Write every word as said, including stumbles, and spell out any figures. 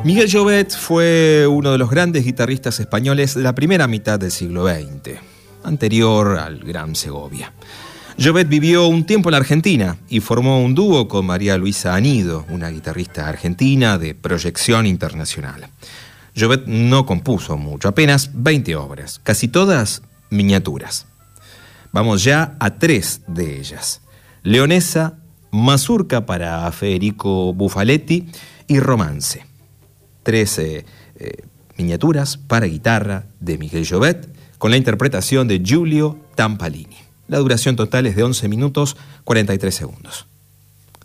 Miguel Llobet fue uno de los grandes guitarristas españoles de la primera mitad del siglo veinte, anterior al Gran Segovia. Llobet vivió un tiempo en la Argentina y formó un dúo con María Luisa Anido, una guitarrista argentina de proyección internacional. Llobet no compuso mucho, apenas veinte obras, casi todas miniaturas. Vamos ya a tres de ellas: Leonesa, Mazurca para Federico Bufaletti y Romance. Tres eh, eh, miniaturas para guitarra de Miguel Llobet con la interpretación de Giulio Tampalini. La duración total es de once minutos cuarenta y tres segundos.